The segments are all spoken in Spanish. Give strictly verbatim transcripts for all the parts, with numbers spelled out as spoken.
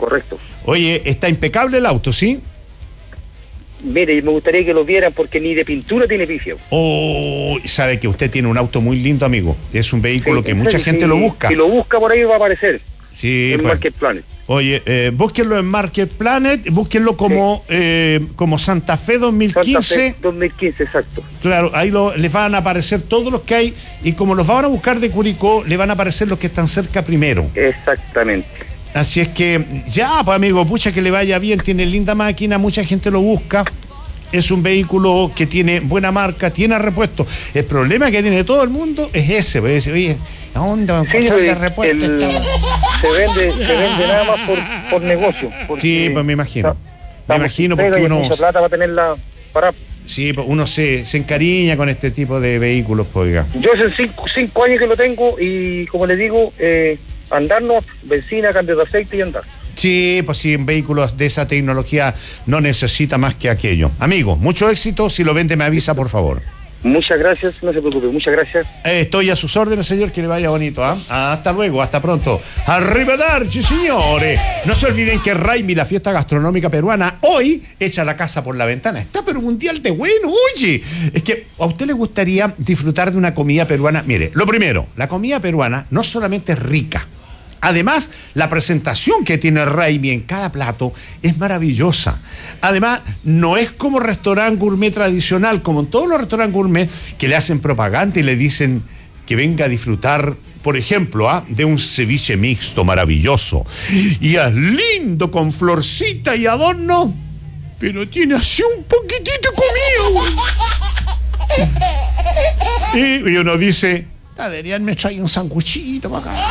Correcto. Oye, está impecable el auto, ¿sí? Mire, me gustaría que lo vieran porque ni de pintura tiene pifio. Oh, sabe que usted tiene un auto muy lindo, amigo. Es un vehículo Sí, que mucha sí, gente sí, lo busca. Si lo busca por ahí va a aparecer. Sí, en pues. Market Planet. Oye, eh, búsquenlo en Market Planet, búsquenlo como sí. eh, como Santa Fe dos mil quince. Santa Fe dos mil quince, exacto. Claro, ahí lo, les van a aparecer todos los que hay, y como los van a buscar de Curicó, le van a aparecer los que están cerca primero. Exactamente. Así es que, ya, pues amigo, pucha, que le vaya bien, tiene linda máquina, mucha gente lo busca. Es un vehículo que tiene buena marca, tiene repuesto. El problema que tiene todo el mundo es ese, pues dice, oye, ¿a dónde va a encontrar sí, el repuesto? El, se vende, se vende nada más por, por negocio. Sí, pues me imagino. Está, me imagino porque uno. Mucha plata va a tenerla para. Sí, pues uno se, se encariña con este tipo de vehículos, pues, oiga. Yo hace cinco, cinco años que lo tengo y, como le digo, eh, andarnos, benzina, cambio de aceite y andar. Sí, pues sí, en vehículos de esa tecnología no necesita más que aquello. Amigo, mucho éxito. Si lo vende, me avisa, por favor. Muchas gracias, no se preocupe, muchas gracias. Eh, estoy a sus órdenes, señor, que le vaya bonito. ¿eh? Hasta luego, hasta pronto. Arrivederci, señores. No se olviden que Raimi, la fiesta gastronómica peruana, hoy echa la casa por la ventana. Está pero mundial de bueno, oye. Es que a usted le gustaría disfrutar de una comida peruana. Mire, lo primero, la comida peruana no solamente es rica. Además, la presentación que tiene Raimi en cada plato es maravillosa. Además, no es como restaurante gourmet tradicional, como en todos los restaurantes gourmet, que le hacen propaganda y le dicen que venga a disfrutar, por ejemplo, ¿ah? de un ceviche mixto maravilloso. Y es lindo, con florcita y adorno, pero tiene así un poquitito comido. Y, y uno dice... Adrián, me trae un sanguchito para acá.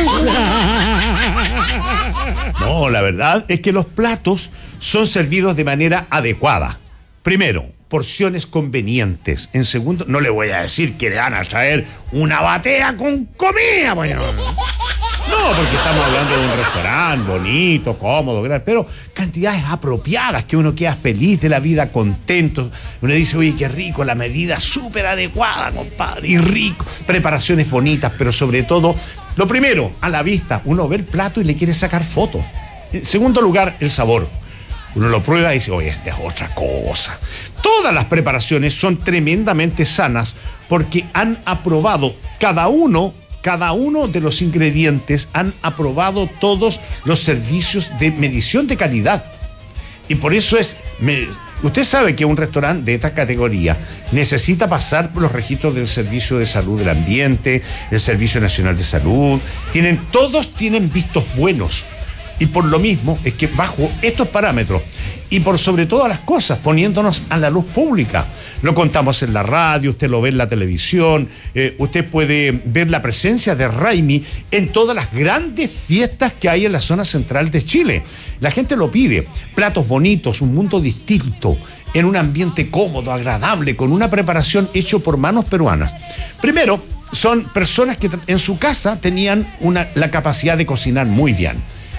No, la verdad es que los platos son servidos de manera adecuada. Primero, porciones convenientes. En segundo, no le voy a decir que le van a traer una batea con comida, pues no. No, porque estamos hablando de un restaurante bonito, cómodo, grande, pero cantidades apropiadas, que uno queda feliz de la vida, contento. Uno dice, oye, qué rico, la medida súper adecuada, compadre, y rico. Preparaciones bonitas, pero sobre todo, lo primero, a la vista, uno ve el plato y le quiere sacar fotos. En segundo lugar, el sabor. Uno lo prueba y dice, oye, esta es otra cosa. Todas las preparaciones son tremendamente sanas porque han aprobado cada uno, cada uno de los ingredientes, han aprobado todos los servicios de medición de calidad. Y por eso es... Me, usted sabe que un restaurante de esta categoría necesita pasar por los registros del Servicio de Salud del Ambiente, del Servicio Nacional de Salud. Tienen, todos tienen vistos buenos. Y por lo mismo es que bajo estos parámetros y por sobre todas las cosas, poniéndonos a la luz pública, lo contamos en la radio, usted lo ve en la televisión, eh, usted puede ver la presencia de Raimi en todas las grandes fiestas que hay en la zona central de Chile. La gente lo pide, platos bonitos, un mundo distinto, en un ambiente cómodo, agradable, con una preparación hecha por manos peruanas. Primero, son personas que en su casa tenían una, la capacidad de cocinar muy bien.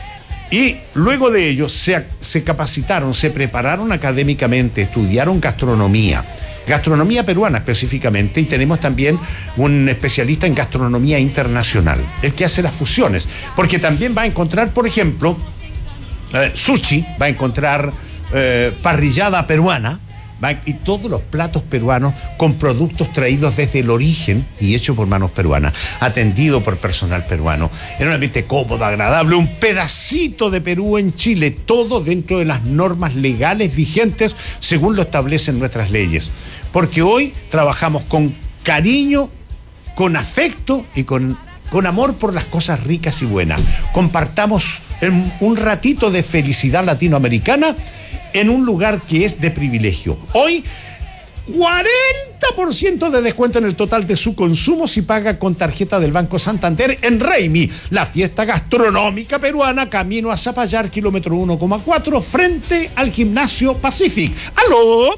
Y luego de ello se, se capacitaron, se prepararon académicamente, estudiaron gastronomía, gastronomía peruana específicamente, y tenemos también un especialista en gastronomía internacional, el que hace las fusiones, porque también va a encontrar, por ejemplo, eh, sushi, va a encontrar eh, parrillada peruana, va, y todos los platos peruanos con productos traídos desde el origen y hechos por manos peruanas, atendido por personal peruano, en un ambiente cómodo, agradable, un pedacito de Perú en Chile, todo dentro de las normas legales vigentes según lo establecen nuestras leyes, porque hoy trabajamos con cariño, con afecto y con, con amor por las cosas ricas y buenas. Compartamos un ratito de felicidad latinoamericana en un lugar que es de privilegio. Hoy, cuarenta por ciento de descuento en el total de su consumo si paga con tarjeta del Banco Santander en Raimi, la fiesta gastronómica peruana, camino a Zapallar, kilómetro uno coma cuatro, frente al Gimnasio Pacific. ¡Aló!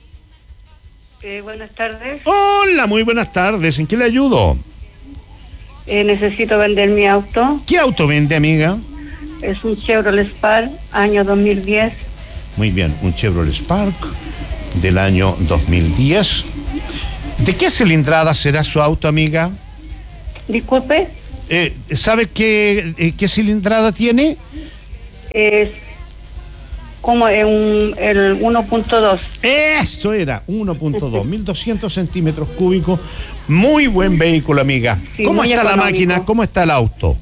Eh, buenas tardes. Hola, muy buenas tardes. ¿En qué le ayudo? Eh, necesito vender mi auto. ¿Qué auto vende, amiga? Es un Chevrolet Spark, año dos mil diez. Muy bien, un Chevrolet Spark del año dos mil diez. ¿De qué cilindrada será su auto, amiga? Disculpe. Eh, ¿Sabe qué, eh, qué cilindrada tiene? Es como en un, el uno punto dos. Eso era, uno punto dos, mil doscientos centímetros cúbicos. Muy buen vehículo, amiga. Sí, ¿Cómo muy está la económico. máquina? ¿Cómo está el auto?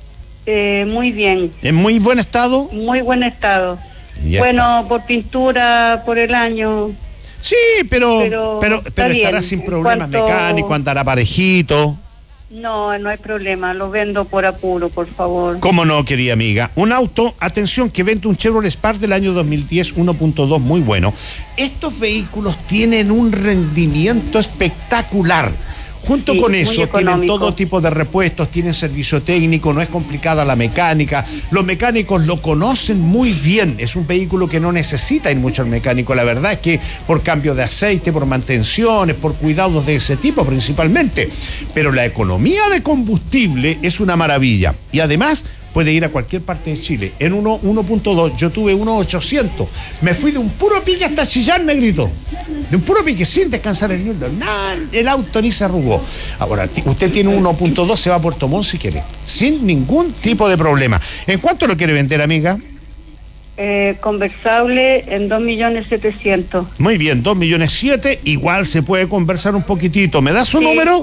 Eh, muy bien, ¿En muy buen estado? muy buen estado. Ya Bueno, por pintura, por el año. Sí, pero, pero, Pero pero, está estará bien. sin En problemas cuanto- mecánicos, andará parejito. No, no hay problema, lo vendo por apuro, por favor. ¿Cómo no, querida amiga? Un auto, atención, que vende un Chevrolet Spark del año dos mil diez, uno punto dos, muy bueno. Estos vehículos tienen un rendimiento espectacular. Junto Sí, con muy eso, tienen económico. todo tipo de repuestos, tienen servicio técnico, no es complicada la mecánica. Los mecánicos lo conocen muy bien. Es un vehículo que no necesita ir mucho al mecánico. La verdad es que por cambio de aceite, por mantenciones, por cuidados de ese tipo principalmente. Pero la economía de combustible es una maravilla. Y además puede ir a cualquier parte de Chile. En uno punto dos, yo tuve uno ochocientos. Me fui de un puro pique hasta Chillán, negrito. De un puro pique, sin descansar el mundo. Nada, el auto ni se arrugó. Ahora, t- usted tiene un uno punto dos, se va a Puerto Montt si quiere. Sin ningún tipo de problema. ¿En cuánto lo quiere vender, amiga? Eh, conversable en dos millones setecientos. Muy bien, dos millones siete. Igual se puede conversar un poquitito. ¿Me da su Sí. número?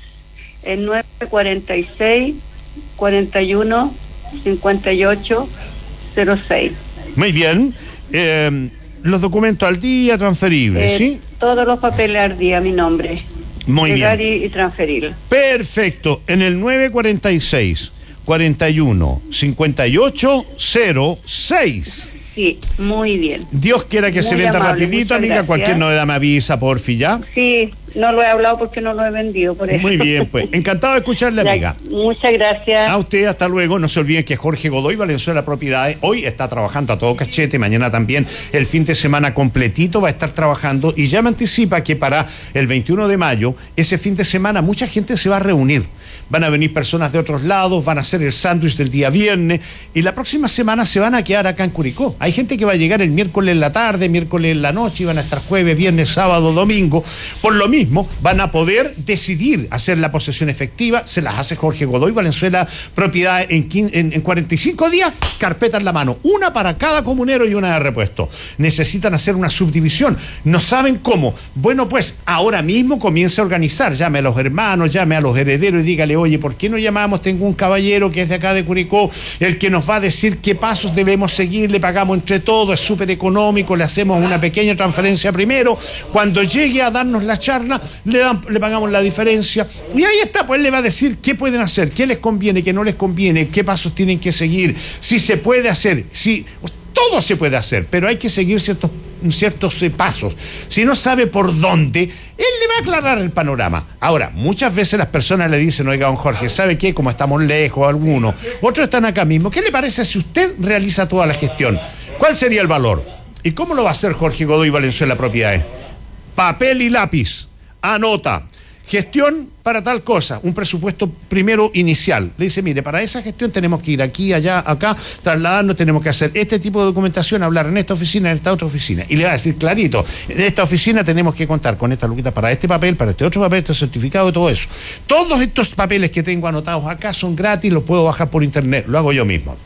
En nueve cuarenta y seis, cuarenta y uno, cincuenta y ocho, cero seis. Muy bien. Eh, los documentos al día, transferibles, Eh, ¿sí? Todos los papeles al día, mi nombre. Muy Llegar bien. y, y transferir. Perfecto. En el nueve cuarenta y seis, cuarenta y uno, cincuenta y ocho, cero seis. Sí, muy bien. Dios quiera que Muy se venda amable, rapidito, muchas amiga. gracias. Cualquier novedad me avisa, porfi, ¿ya? Sí, no lo he hablado porque no lo he vendido, por eso. Muy bien, pues. Encantado de escucharle, Ya, amiga. muchas gracias. A usted, hasta luego. No se olviden que Jorge Godoy Valenzuela Propiedades hoy está trabajando a todo cachete, mañana también el fin de semana completito va a estar trabajando y ya me anticipa que para el veintiuno de mayo, ese fin de semana, mucha gente se va a reunir. Van a venir personas de otros lados, van a hacer el sándwich del día viernes y la próxima semana se van a quedar acá en Curicó. Hay gente que va a llegar el miércoles en la tarde, miércoles en la noche y van a estar jueves, viernes, sábado, domingo. Por lo mismo, van a poder decidir hacer la posesión efectiva. Se las hace Jorge Godoy Valenzuela Propiedades en, quince, en, en cuarenta y cinco días, carpeta en la mano, una para cada comunero y una de repuesto. Necesitan hacer una subdivisión, no saben cómo. Bueno, pues ahora mismo comienza a organizar, llame a los hermanos, llame a los herederos y dígale, oye, ¿por qué no llamamos? Tengo un caballero que es de acá de Curicó, el que nos va a decir qué pasos debemos seguir, le pagamos entre todos, es súper económico, le hacemos una pequeña transferencia primero, cuando llegue a darnos la charla, le, dan, le pagamos la diferencia, y ahí está, pues le va a decir qué pueden hacer, qué les conviene, qué no les conviene, qué pasos tienen que seguir, si se puede hacer, si... Todo se puede hacer, pero hay que seguir ciertos, ciertos eh, pasos. Si no sabe por dónde, él le va a aclarar el panorama. Ahora, muchas veces las personas le dicen, oiga, don Jorge, ¿sabe qué? Como estamos lejos algunos, otros están acá mismo, ¿qué le parece si usted realiza toda la gestión? ¿Cuál sería el valor? ¿Y cómo lo va a hacer Jorge Godoy Valenzuela Propiedades? Papel y lápiz, anota. Gestión para tal cosa, un presupuesto primero inicial. Le dice, mire, para esa gestión tenemos que ir aquí, allá, acá, trasladarnos, tenemos que hacer este tipo de documentación, hablar en esta oficina, en esta otra oficina. Y le va a decir clarito, en esta oficina tenemos que contar con esta luquita para este papel, para este otro papel, este certificado, todo eso. Todos estos papeles que tengo anotados acá son gratis, los puedo bajar por internet, lo hago yo mismo.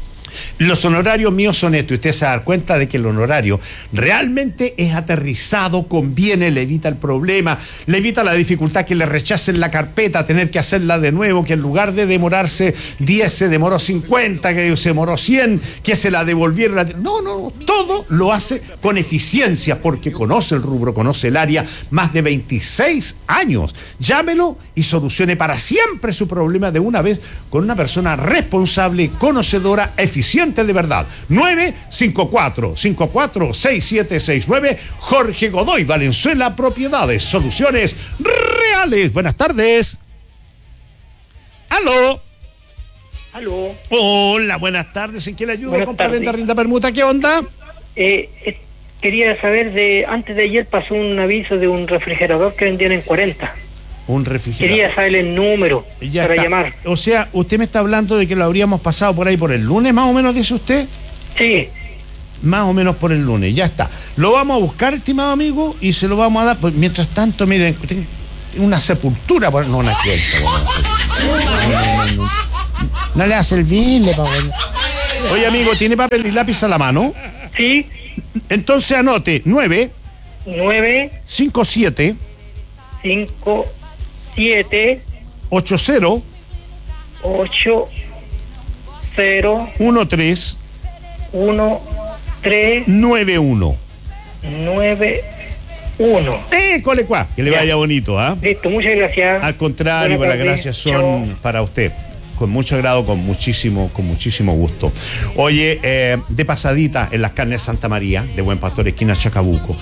Los honorarios míos son estos, y usted se da cuenta de que el honorario realmente es aterrizado, conviene, le evita el problema, le evita la dificultad que le rechacen la carpeta, tener que hacerla de nuevo, que en lugar de demorarse diez se demoró cincuenta, que se demoró cien, que se la devolvieron. No, no, todo lo hace con eficiencia, porque conoce el rubro, conoce el área, más de veintiséis años. Llámelo y solucione para siempre su problema de una vez con una persona responsable, conocedora, eficiente de verdad. nueve cinco cuatro, cinco cuatro seis siete seis nueve, Jorge Godoy Valenzuela Propiedades, soluciones reales. Buenas tardes. Aló. Aló. Hola, buenas tardes. ¿En qué le ayudo? Buenas Compra, tardes. venta, rinda, permuta. ¿Qué onda? Eh, eh, quería saber de, antes de ayer pasó un aviso de un refrigerador que vendían en cuarenta. Un refrigerador. Quería saber el número Ya para está. llamar. O sea, usted me está hablando de que lo habríamos pasado por ahí por el lunes, más o menos, dice usted. Sí, Más o menos por el lunes, ya está. Lo vamos a buscar, estimado amigo, y se lo vamos a dar. Pues, mientras tanto, miren, tengo una sepultura por... No, una cuenta. No, no, no, no. No le va a servir, le pago. Oye, amigo, ¿tiene papel y lápiz a la mano? Sí. Entonces anote nueve nueve cinco siete cinco siete ocho cero ocho cero uno tres uno tres nueve uno. nueve uno. ¡Eh, colecua! Que le Ya. vaya bonito, ¿ah? Listo, muchas gracias. Al contrario, Buenas las tardes. gracias son Chao. para usted. Con mucho agrado, con muchísimo, con muchísimo gusto. Oye, eh, de pasadita en las carnes Santa María, de Buen Pastor, esquina Chacabuco.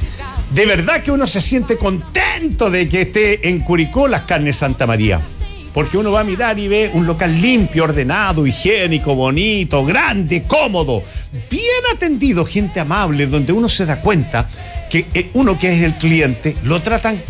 De verdad que uno se siente contento de que esté en Curicó las carnes Santa María. Porque uno va a mirar y ve un local limpio, ordenado, higiénico, bonito, grande, cómodo, bien atendido, gente amable, donde uno se da cuenta que eh, uno que es el cliente lo tratan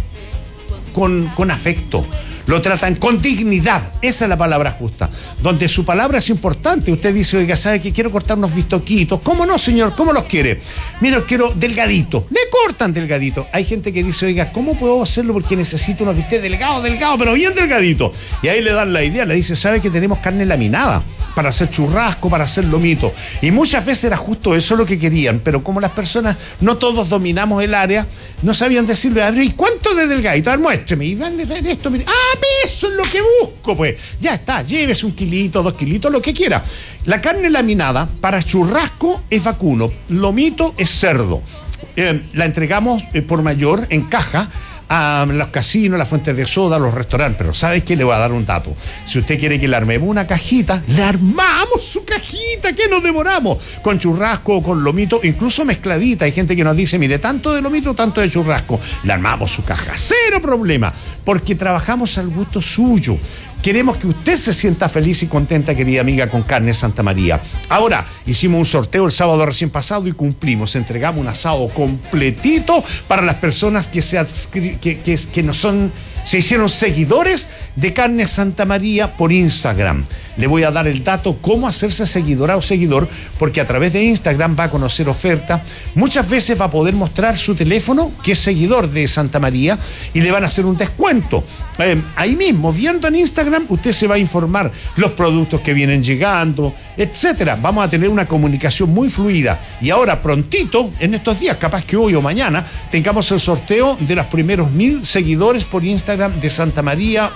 con, con afecto, lo tratan con dignidad, esa es la palabra justa, donde su palabra es importante. Usted dice, oiga, ¿sabe que quiero cortar unos bistoquitos? ¿Cómo no, señor? ¿Cómo los quiere? Mira, los quiero delgadito. Le cortan delgadito. Hay gente que dice, oiga, ¿cómo puedo hacerlo? Porque necesito unos bistecs delgados, delgados, pero bien delgadito. Y ahí le dan la idea, le dice, ¿sabe que tenemos carne laminada para hacer churrasco, para hacer lomito? Y muchas veces era justo eso lo que querían, pero como las personas, no todos dominamos el área, no sabían decirle, a ver, ¿y cuánto de delgadito? A ver, muéstreme, y dale esto, mire. ¡Ah, eso es lo que busco, pues! Ya está, llévese un kilito, dos kilitos, lo que quiera. La carne laminada para churrasco es vacuno, lomito es cerdo. Eh, la entregamos eh, por mayor en caja a los casinos, las fuentes de soda, los restaurantes. Pero ¿sabes qué? Le voy a dar un dato. Si usted quiere que le armemos una cajita, le armamos su cajita, que nos demoramos, con churrasco o con lomito, incluso mezcladita. Hay gente que nos dice, mire, tanto de lomito, tanto de churrasco. Le armamos su caja, cero problema, porque trabajamos al gusto suyo. Queremos que usted se sienta feliz y contenta, querida amiga, con Carne Santa María. Ahora, hicimos un sorteo el sábado recién pasado y cumplimos. Entregamos un asado completito para las personas que se adscri- que, que, que no son, se hicieron seguidores de Carne Santa María por Instagram. Le voy a dar el dato cómo hacerse seguidora o seguidor, porque a través de Instagram va a conocer ofertas. Muchas veces va a poder mostrar su teléfono, que es seguidor de Santa María, y le van a hacer un descuento. Eh, ahí mismo, viendo en Instagram, usted se va a informar los productos que vienen llegando, etcétera. Vamos a tener una comunicación muy fluida. Y ahora, prontito, en estos días, capaz que hoy o mañana, tengamos el sorteo de los primeros mil seguidores por Instagram de santamaría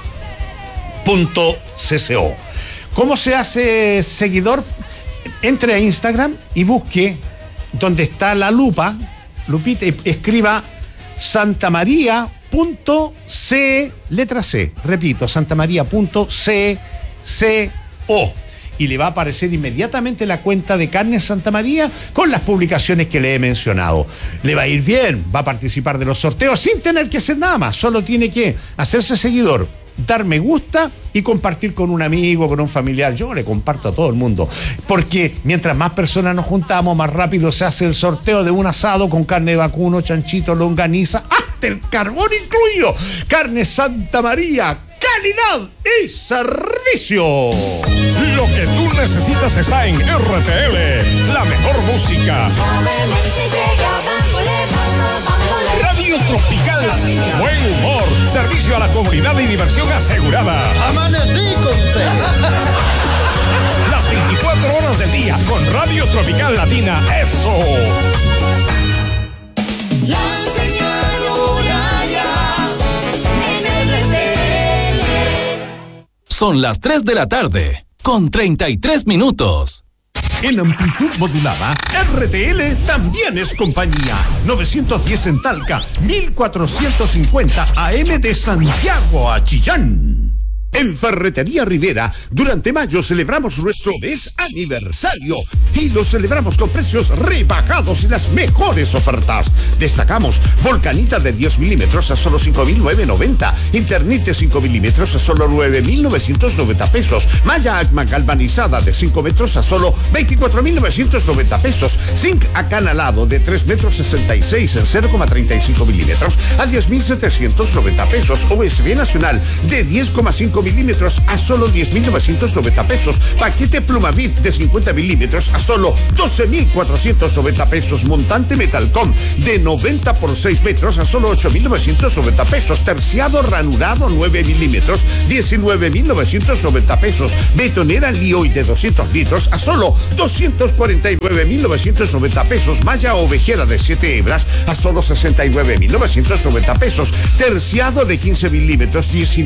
punto cco. ¿Cómo se hace seguidor? Entre a Instagram y busque donde está la lupa, lupita, y escriba santamaría punto c, letra C, repito, santamaría punto cco. Y le va a aparecer inmediatamente la cuenta de Carne Santa María con las publicaciones que le he mencionado. Le va a ir bien, va a participar de los sorteos sin tener que hacer nada más, solo tiene que hacerse seguidor, dar me gusta y compartir con un amigo, con un familiar. Yo le comparto a todo el mundo, porque mientras más personas nos juntamos, más rápido se hace el sorteo de un asado con carne de vacuno, chanchito, longaniza, hasta el carbón incluido. Carne Santa María, calidad y servicio. Lo que tú necesitas está en R T L, la mejor música. Radio Tropical, buen humor, servicio a la comunidad y diversión asegurada. Amanecí con Las veinticuatro horas del día con Radio Tropical Latina, eso. La señal horaria en R T L. Son las tres de la tarde, con treinta y tres minutos. En amplitud modulada, R T L también es compañía. novecientos diez en Talca, mil cuatrocientos cincuenta A M de Santiago a Chillán. En Ferretería Rivera, durante mayo celebramos nuestro mes aniversario y lo celebramos con precios rebajados y las mejores ofertas. Destacamos Volcanita de diez milímetros a solo cinco mil novecientos noventa, Internet de cinco milímetros a solo nueve mil novecientos noventa pesos, Malla Acma galvanizada de cinco metros a solo veinticuatro mil novecientos noventa pesos, Zinc acanalado de tres metros sesenta y seis en cero coma treinta y cinco milímetros a diez mil setecientos noventa pesos, U S B nacional de diez coma cinco milímetros a solo diez mil novecientos noventa pesos. Paquete Plumavit de cincuenta milímetros a solo doce mil cuatrocientos noventa pesos. Montante Metalcom de noventa por seis metros a solo ocho mil novecientos noventa pesos. Terciado ranurado nueve milímetros, diecinueve mil novecientos noventa pesos. Betonera Lioy de doscientos litros a solo doscientos cuarenta y nueve mil novecientos noventa pesos. Malla ovejera de siete hebras a solo sesenta y nueve mil novecientos noventa pesos. Terciado de quince milímetros, diecinueve